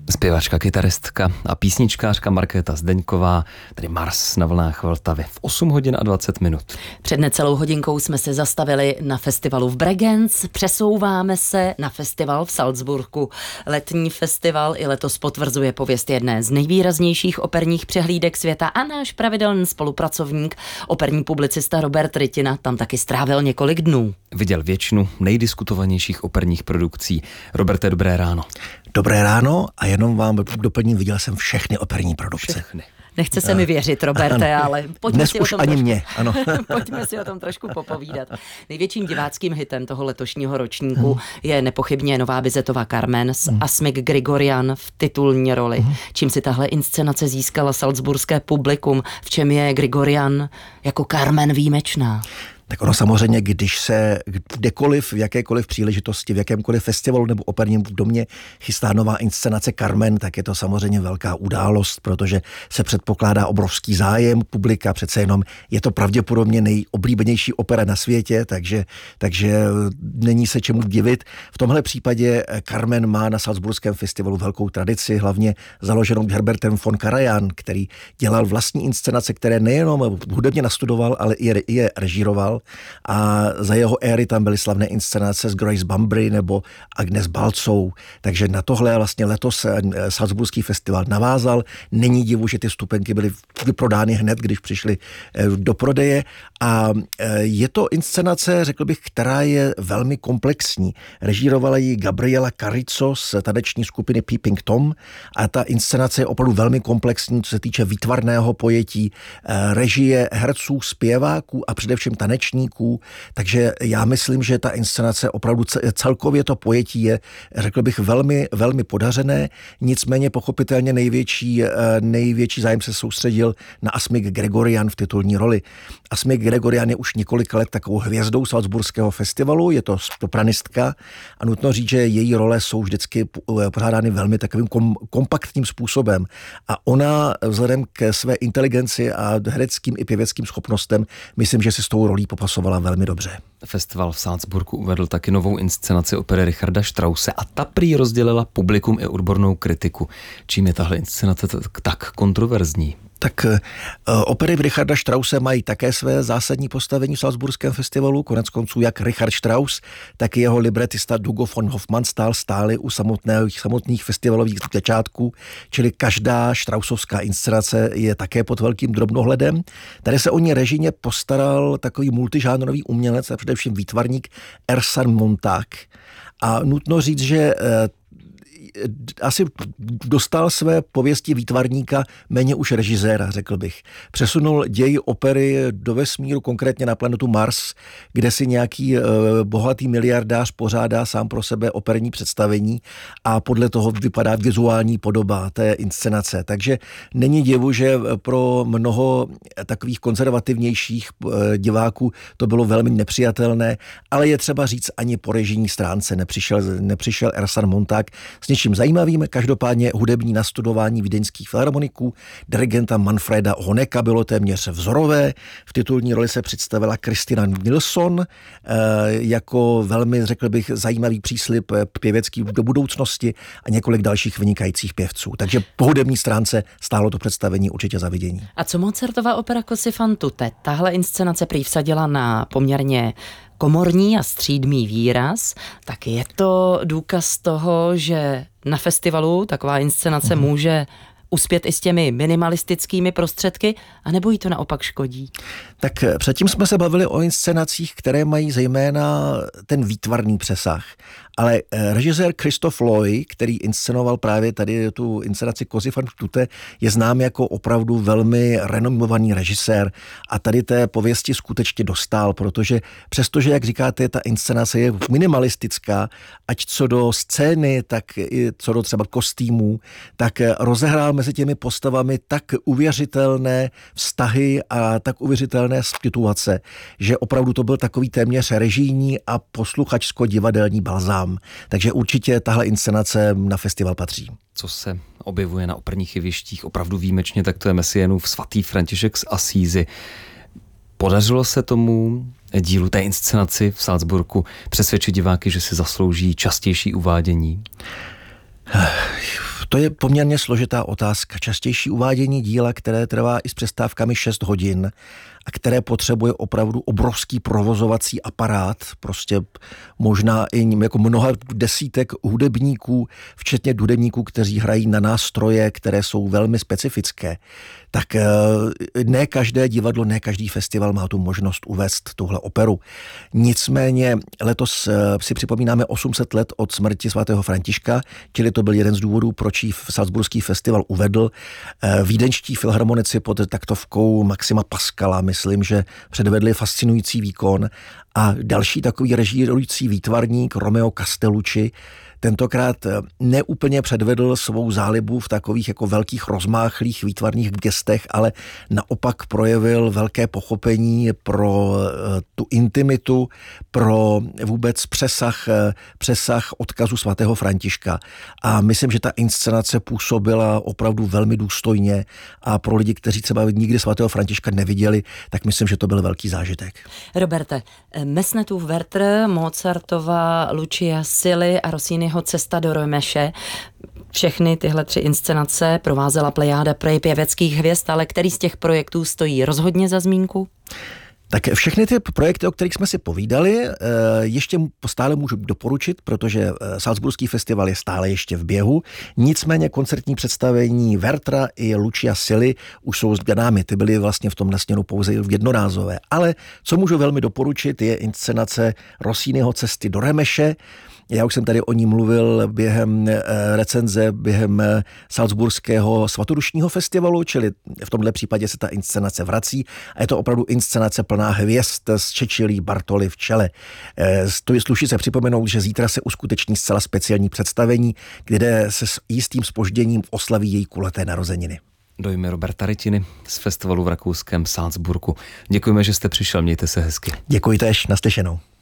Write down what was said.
Zpěvačka, kytaristka a písničkářka Markéta Zdeňková, tedy Mars na vlnách Vltavy v 8 hodin a 20 minut. Před necelou hodinkou jsme se zastavili na festivalu v Bregenz, přesouváme se na festival v Salzburgu. Letní festival i letos potvrzuje pověst jedné z nejvýraznějších operních přehlídek světa a náš pravidelný spolupracovník, operní publicista Robert Rytina, tam taky strávil několik dnů. Viděl většinu nejdiskutovanějších operních produkcí. Roberte, dobré ráno. Dobré ráno a jenom vám doplním, viděl jsem všechny operní produkce. Všechny. Nechce se mi věřit, Roberte, ale pojďme dnes si už o tom ani trošku, mě, ano. Pojďme si o tom trošku popovídat. Největším diváckým hitem toho letošního ročníku je nepochybně nová Bizetova Carmen s Asmik Grigorian v titulní roli. Čím si tahle inscenace získala salzburské publikum, v čem je Grigorian jako Carmen výjimečná? Tak ono samozřejmě, když se kdekoliv, v jakékoliv příležitosti, v jakémkoliv festivalu nebo operním domě chystá nová inscenace Carmen, tak je to samozřejmě velká událost, protože se předpokládá obrovský zájem publika, přece jenom je to pravděpodobně nejoblíbenější opera na světě, takže není se čemu divit. V tomhle případě Carmen má na Salzburském festivalu velkou tradici, hlavně založenou Herbertem von Karajan, který dělal vlastní inscenace, které nejenom hudebně nastudoval, ale i je režíroval. A za jeho éry tam byly slavné inscenace s Grace Bumbry nebo Agnes Balcou. Takže na tohle vlastně letos Salzburský festival navázal. Není divu, že ty vstupenky byly vyprodány hned, když přišly do prodeje. A je to inscenace, řekl bych, která je velmi komplexní. Režírovala ji Gabriela Carrizo z taneční skupiny Peeping Tom a ta inscenace je opravdu velmi komplexní, co se týče výtvarného pojetí, režie herců, zpěváků a především tanečníků. Takže já myslím, že ta inscenace opravdu celkově to pojetí je, řekl bych, velmi, velmi podařené. Nicméně pochopitelně největší zájem se soustředil na Asmik Grigorian v titulní roli. Asmik Grigorian je už několika let takovou hvězdou Salzburského festivalu, je to sopranistka a nutno říct, že její role jsou vždycky pořádány velmi takovým kompaktním způsobem. A ona vzhledem k své inteligenci a hereckým i pěveckým schopnostem, myslím, že si s tou rolí popasovala velmi dobře. Festival v Salzburgu uvedl taky novou inscenaci opery Richarda Strausse a ta prý rozdělila publikum i odbornou kritiku. Čím je tahle inscenace tak kontroverzní? Tak opery Richarda Strausse mají také své zásadní postavení v Salzburském festivalu. Konec konců jak Richard Strauss, tak i jeho libretista Hugo von Hofmannsthal stáli u samotných festivalových začátků, čili každá Straussovská inscenace je také pod velkým drobnohledem. Tady se o ní režijně postaral takový multižánrový umělec a především výtvarník Ersan Montag. A nutno říct, že asi dostal své pověsti výtvarníka méně už režiséra, řekl bych. Přesunul děj opery do vesmíru, konkrétně na planetu Mars, kde si nějaký bohatý miliardář pořádá sám pro sebe operní představení a podle toho vypadá vizuální podoba té inscenace. Takže není divu, že pro mnoho takových konzervativnějších diváků to bylo velmi nepřijatelné, ale je třeba říct, ani po režijní stránce nepřišel Ersan Montag s něčím zajímavým. Každopádně hudební nastudování vídeňských filharmoniků dirigenta Manfreda Honecka bylo téměř vzorové. V titulní roli se představila Kristina Nilsson jako velmi, řekl bych, zajímavý příslib pěvecký do budoucnosti a několik dalších vynikajících pěvců. Takže po hudební stránce stálo to představení určitě za vidění. A co Mozartova opera Così fan tutte? Tahle inscenace prý vsadila na poměrně komorní a střídmý výraz, tak je to důkaz toho, že na festivalu taková inscenace může uspět i s těmi minimalistickými prostředky, anebo jí to naopak škodí? Tak předtím jsme se bavili o inscenacích, které mají zejména ten výtvarný přesah. Ale režisér Christoph Loy, který inscenoval právě tady tu inscenaci Così fan tutte, je znám jako opravdu velmi renomovaný režisér a tady té pověsti skutečně dostal, protože přestože, jak říkáte, ta inscenace je minimalistická, ať co do scény, tak i co do třeba kostýmů, tak rozehrál mezi těmi postavami tak uvěřitelné vztahy a tak uvěřitelné situace, že opravdu to byl takový téměř režijní a posluchačsko-divadelní balzám. Takže určitě tahle inscenace na festival patří. Co se objevuje na operních jevištích opravdu výjimečně, tak to je Messiaenův svatý František z Asízy. Podařilo se tomu dílu té inscenaci v Salzburgu přesvědčit diváky, že si zaslouží častější uvádění? To je poměrně složitá otázka. Častější uvádění díla, které trvá i s přestávkami 6 hodin a které potřebuje opravdu obrovský provozovací aparát, prostě možná i jako mnoha desítek hudebníků, včetně hudebníků, kteří hrají na nástroje, které jsou velmi specifické, tak ne každé divadlo, ne každý festival má tu možnost uvést tuhle operu. Nicméně letos si připomínáme 800 let od smrti svatého Františka, čili to byl jeden z důvodů, proč ji Salzburský festival uvedl. Vídeňští filharmonici pod taktovkou Maxima Pascala, myslím, že předvedli fascinující výkon, a další takový režírující výtvarník Romeo Castellucci tentokrát neúplně předvedl svou zálibu v takových jako velkých rozmáchlých výtvarných gestech, ale naopak projevil velké pochopení pro tu intimitu, pro vůbec přesah odkazu svatého Františka. A myslím, že ta inscenace působila opravdu velmi důstojně a pro lidi, kteří třeba nikdy svatého Františka neviděli, tak myslím, že to byl velký zážitek. Roberte, Messnetův Werther, Mozartova Lucia Silly a Rossiniho Cesta do Remeše. Všechny tyhle 3 inscenace provázela plejáda pěveckých hvězd, ale který z těch projektů stojí rozhodně za zmínku? Tak všechny ty projekty, o kterých jsme si povídali, ještě stále můžu doporučit, protože Salzburský festival je stále ještě v běhu. Nicméně koncertní představení Werthera i Lucia Silly už jsou známy. Ty byly vlastně v tomhle směru pouze jednorázové. Ale co můžu velmi doporučit, je inscenace Rossiniho Cesty do Remeše. Já už jsem tady o ní mluvil během recenze, během Salzburského svatodušního festivalu, čili v tomhle případě se ta inscenace vrací a je to opravdu inscenace plná hvězd s Cecilií Bartoli v čele. Sluší se připomenout, že zítra se uskuteční zcela speciální představení, kde se s jistým zpožděním oslaví její kulaté narozeniny. Dojmy Roberta Rytiny z festivalu v rakouském Salzburgu. Děkujeme, že jste přišel, mějte se hezky. Děkuji též, naslyšenou.